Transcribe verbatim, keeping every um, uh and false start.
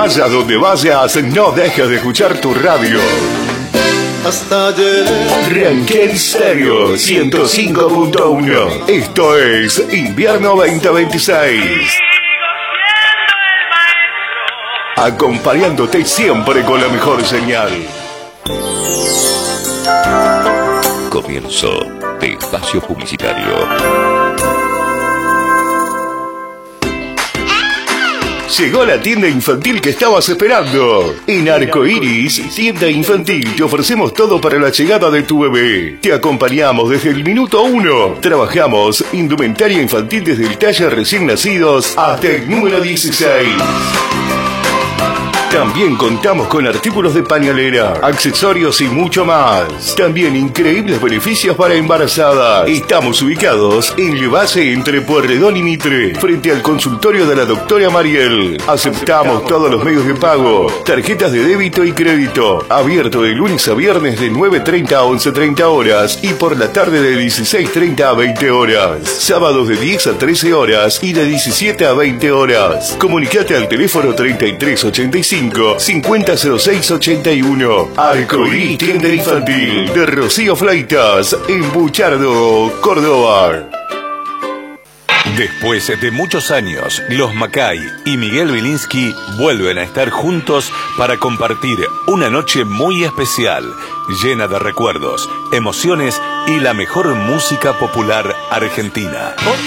Vayas donde vayas, no dejes de escuchar tu radio. Hasta ayer. Ranquel Stereo ciento cinco punto uno. Esto es Invierno veinte veintiséis. Acompañándote siempre con la mejor señal. Comienzo de espacio publicitario. Llegó la tienda infantil que estabas esperando. En Arcoiris, tienda infantil, te ofrecemos todo para la llegada de tu bebé. Te acompañamos desde el minuto uno. Trabajamos indumentaria infantil desde el talle recién nacidos hasta el número dieciséis. También contamos con artículos de pañalera, accesorios y mucho más. También increíbles beneficios para embarazadas. Estamos ubicados en la base entre Pueyrredón y Mitre, frente al consultorio de la doctora Mariel. Aceptamos todos los medios de pago, tarjetas de débito y crédito. Abierto de lunes a viernes de nueve treinta a once treinta horas y por la tarde de dieciséis treinta a veinte horas. Sábados de diez a trece horas y de diecisiete a veinte horas. Comunicate al teléfono treinta y tres ochenta y cinco cincuenta cero seis ochenta y uno. Arcoiris, tienda infantil de Rocío Fleitas en Buchardo, Córdoba. Después de muchos años, los Macay y Miguel Bilinsky vuelven a estar juntos para compartir una noche muy especial, llena de recuerdos, emociones y la mejor música popular argentina.